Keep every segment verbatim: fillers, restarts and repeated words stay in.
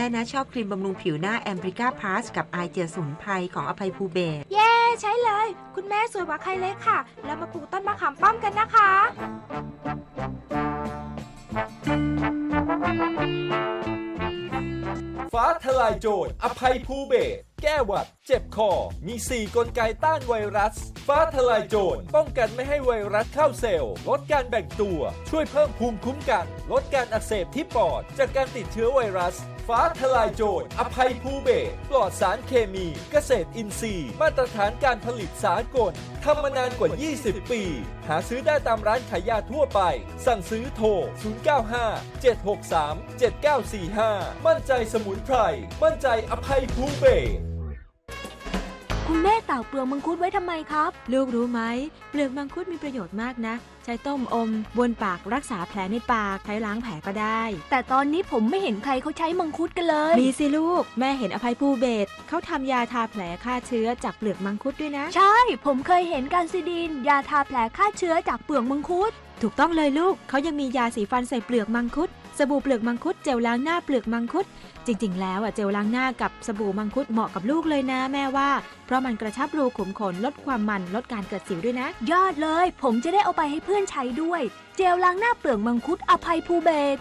นะชอบครีมบำรุงผิวหน้าแอมบริก้าพลัสกับไอเจียสมุนไพรของอภัยภูเบศรเย้ใช้เลยคุณแม่สวยกว่าใครเลยค่ะแล้วมาปลูกต้นมะขามป้อมกันนะคะฟ้าทลายโจรอภัยภูเบศรแก้หวัดเจ็บคอมีสี่กลไกต้านไวรัสฟ้าทลายโจรป้องกันไม่ให้ไวรัสเข้าเซลล์ลดการแบ่งตัวช่วยเพิ่มภูมิคุ้มกันลดการอักเสบที่ปอดจากการติดเชื้อไวรัสฟ้าทลายโจรอภัยภูเบศรปลอดสารเคมีเกษตรอินทรีย์มาตรฐานการผลิตสากลทำมานานกว่ายี่สิบปีหาซื้อได้ตามร้านขายยาทั่วไปสั่งซื้อโทรศูนย์ เก้า ห้า เจ็ด หก สาม เจ็ด เก้า สี่ ห้ามั่นใจสมุนไพรมั่นใจอภัยภูเบศรคุณแม่ตากเปลือกมังคุดไว้ทำไมครับลูกรู้ไหมเปลือกมังคุดมีประโยชน์มากนะใช้ต้มอมบ้วนปากรักษาแผลในปากใช้ล้างแผลก็ได้แต่ตอนนี้ผมไม่เห็นใครเขาใช้มังคุดกันเลยมีสิลูกแม่เห็นอภัยภูเบศรเขาทำยาทาแผลฆ่าเชื้อจากเปลือกมังคุดด้วยนะใช่ผมเคยเห็นการซิดีนยาทาแผลฆ่าเชื้อจากเปลือกมังคุดถูกต้องเลยลูกเขายังมียาสีฟันใส่เปลือกมังคุดสบู่เปลือกมังคุดเจลล้างหน้าเปลือกมังคุดจริงๆแล้วอ่ะเจลล้างหน้ากับสบู่มังคุดเหมาะกับลูกเลยนะแม่ว่าเพราะมันกระชับรูขุมขนลดความมันลดการเกิดสิวด้วยนะยอดเลยผมจะได้เอาไปให้เพื่อนใช้ด้วยเจลล้างหน้าเปลือกมังคุดอภัยภูเบศร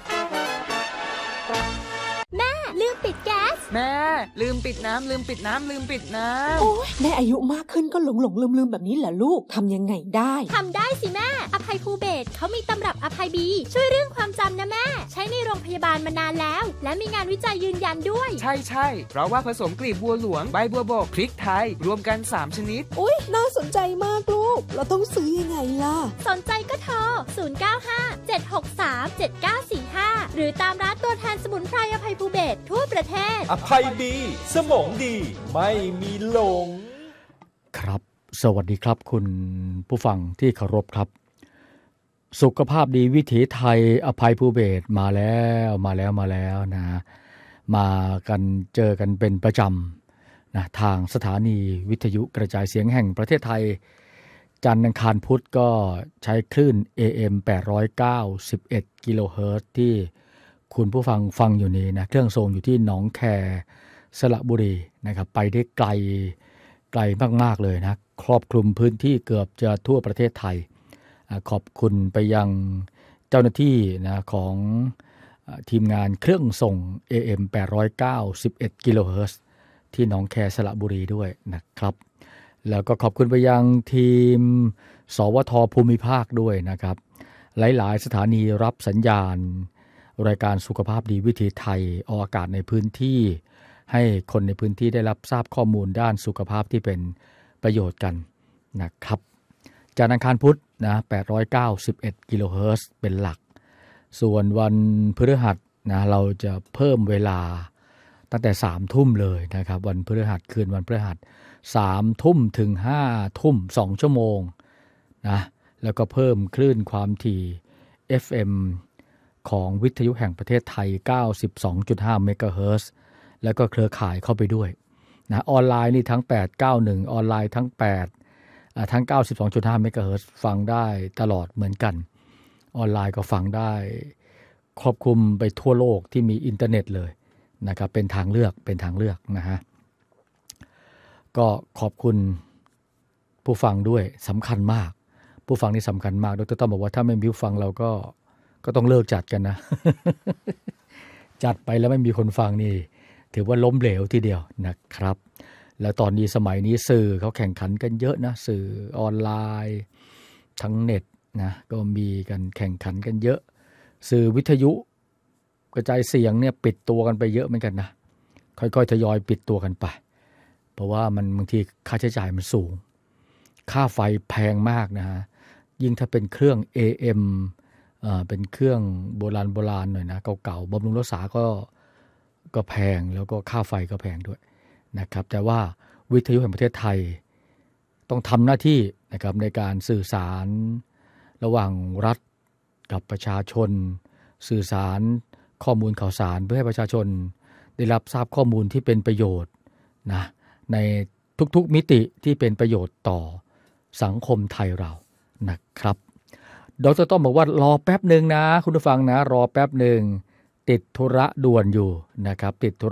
แม่ลืมปิดแก๊สแม่ลืมปิดน้ำลืมปิดน้ำลืมปิดน้ำโอ้ยแม่อายุมากขึ้นก็หลงหลงลืมลืมแบบนี้เหรอลูกทำยังไงได้ทำได้สิแม่อภัยภูเบศรเขามีตำรับอภัยบีช่วยเรื่องความจำนะแม่ใช้ในโรงพยาบาลมานานแล้วและมีงานวิจัยยืนยันด้วยใช่ใช่เพราะว่าผสมกลีบบัวหลวงใบบัวบกพริกไทยรวมกันสามชนิดอุ๊ยน่าสนใจมากลูกเราต้องซื้อยังไงล่ะสนใจก็โทรศูนย์ เก้า ห้า เจ็ด หก สาม เจ็ด เก้า สี่ ห้าหรือตามร้านตัวแทนสมุนไพรอภัยภูเบศรทั่วประเทศอภัยดีสมองดีไม่มีหลงครับสวัสดีครับคุณผู้ฟังที่เคารพครับสุขภาพดีวิถีไทยอภัยภูเบศรมาแล้วมาแล้วมาแล้วนะมากันเจอกันเป็นประจำนะทางสถานีวิทยุกระจายเสียงแห่งประเทศไทยจันทร์อังคารพุธก็ใช้คลื่น เอ เอ็ม แปดร้อยเก้าสิบเอ็ด กิโลเฮิรตซ์ที่คุณผู้ฟังฟังอยู่นี้นะเครื่องทรงอยู่ที่หนองแคสระบุรีนะครับไปได้ไกลไกลมากๆเลยนะครอบคลุมพื้นที่เกือบจะทั่วประเทศไทยขอบคุณไปยังเจ้าหน้าที่นะของทีมงานเครื่องส่ง เอ เอ็ม แปดร้อยเก้าสิบเอ็ด กิโลเฮิรตซ์ที่หนองแคสระบุรีด้วยนะครับแล้วก็ขอบคุณไปยังทีมสวทภูมิภาคด้วยนะครับหลายๆสถานีรับสัญญาณรายการสุขภาพดีวิถีไทยออกอากาศในพื้นที่ให้คนในพื้นที่ได้รับทราบข้อมูลด้านสุขภาพที่เป็นประโยชน์กันนะครับจันทร์อังคารพุธนะแปดร้อยเก้าสิบเอ็ดกิโลเฮิรตซ์เป็นหลักส่วนวันพฤหัสนะเราจะเพิ่มเวลาตั้งแต่สามทุ่มเลยนะครับวันพฤหัสคืนวันพฤหัสสามทุ่มถึงห้าทุ่มสองชั่วโมงนะแล้วก็เพิ่มคลื่นความถี่ เอฟ เอ็ม ของวิทยุแห่งประเทศไทย เก้าสิบสองจุดห้า เมกะเฮิรตซ์แล้วก็เครือข่ายเข้าไปด้วยนะออนไลน์นี่ทั้งแปด เก้า หนึ่งออนไลน์ทั้งแปดอ่าทั้ง เก้าสิบสองจุดห้า เมกะเฮิรตซ์ฟังได้ตลอดเหมือนกันออนไลน์ก็ฟังได้ครอบคลุมไปทั่วโลกที่มีอินเทอร์เน็ตเลยนะครับเป็นทางเลือกเป็นทางเลือกนะฮะก็ขอบคุณผู้ฟังด้วยสำคัญมากผู้ฟังนี่สำคัญมากดร.ต้อมบอกว่าถ้าไม่มีผู้ฟังเราก็ก็ต้องเลิกจัดกันนะ จัดไปแล้วไม่มีคนฟังนี่ถือว่าล้มเหลวทีเดียวนะครับแล้วตอนนี้สมัยนี้สื่อเขาแข่งขันกันเยอะนะสื่อออนไลน์ทั้งเน็ตนะก็มีกันแข่งขันกันเยอะสื่อวิทยุกระจายเสียงเนี่ยปิดตัวกันไปเยอะเหมือนกันนะค่อยๆทยอยปิดตัวกันไปเพราะว่ามันบางทีค่าใช้จ่ายมันสูงค่าไฟแพงมากนะฮะยิ่งถ้าเป็นเครื่อง เอ เอ็ม เอ่อเป็นเครื่องโบราณโบราณหน่อยนะเก่าๆบำรุงรักษาก็ก็แพงแล้วก็ค่าไฟก็แพงด้วยนะครับแต่ว่าวิทยุแห่งประเทศไทยต้องทำหน้าที่นะครับในการสื่อสารระหว่างรัฐกับประชาชนสื่อสารข้อมูลข่าวสารเพื่อให้ประชาชนได้รับทราบข้อมูลที่เป็นประโยชน์นะในทุกๆมิติที่เป็นประโยชน์ต่อสังคมไทยเรานะครับดร.ต้อมบอกว่ารอแป๊บนึงนะคุณผู้ฟังนะรอแป๊บนึงติดธุระด่วนอยู่นะครับติดธุ